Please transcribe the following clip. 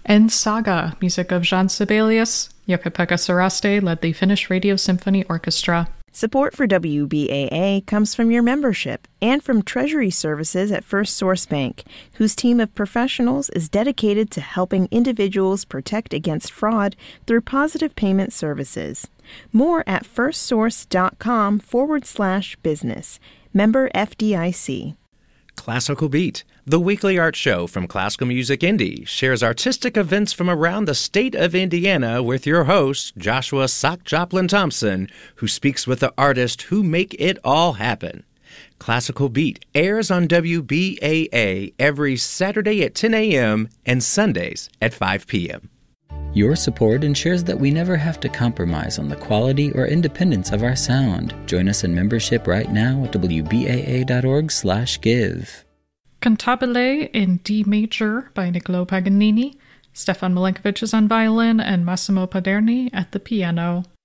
and Saga, music of Jean Sibelius. Jukka-Pekka Saraste led the Finnish Radio Symphony Orchestra. Support for WBAA comes from your membership and from Treasury Services at First Source Bank, whose team of professionals is dedicated to helping individuals protect against fraud through positive payment services. More at firstsource.com/business. Member FDIC. Classical Beat, the weekly art show from Classical Music Indy, shares artistic events from around the state of Indiana with your host, Joshua Sock Joplin Thompson, who speaks with the artists who make it all happen. Classical Beat airs on WBAA every Saturday at 10 a.m. and Sundays at 5 p.m. Your support ensures that we never have to compromise on the quality or independence of our sound. Join us in membership right now at wbaa.org/give. Cantabile in D major by Niccolo Paganini. Stefan Milenkovic is on violin and Massimo Paderni at the piano.